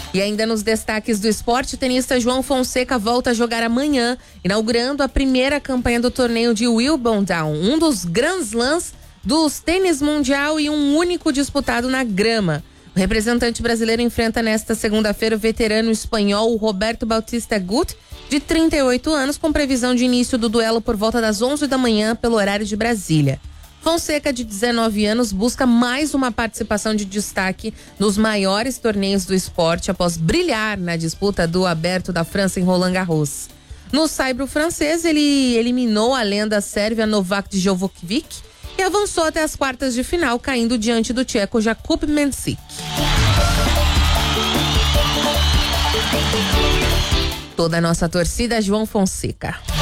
E ainda nos destaques do esporte, o tenista João Fonseca volta a jogar amanhã, inaugurando a primeira campanha do torneio de Wimbledon, um dos Grand Slams dos tênis mundial e um único disputado na grama. O representante brasileiro enfrenta nesta segunda-feira o veterano espanhol Roberto Bautista Agut, de 38 anos, com previsão de início do duelo por volta das 11 da manhã pelo horário de Brasília. Fonseca, de 19 anos, busca mais uma participação de destaque nos maiores torneios do esporte após brilhar na disputa do Aberto da França em Roland Garros. No saibro francês, ele eliminou a lenda sérvia Novak Djokovic e avançou até as quartas de final, caindo diante do tcheco Jakub Mensik. Toda a nossa torcida, João Fonseca.